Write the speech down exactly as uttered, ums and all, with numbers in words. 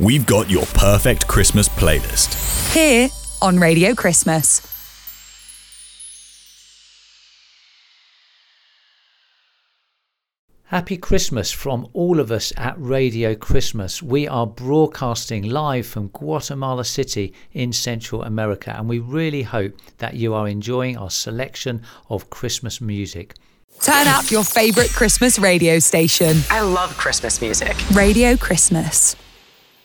we've got your perfect Christmas playlist. Here on Radio Christmas. Happy Christmas from all of us at Radio Christmas. We are broadcasting live from Guatemala City in Central America, and we really hope that you are enjoying our selection of Christmas music. Turn up your favourite Christmas radio station. I love Christmas music. Radio Christmas.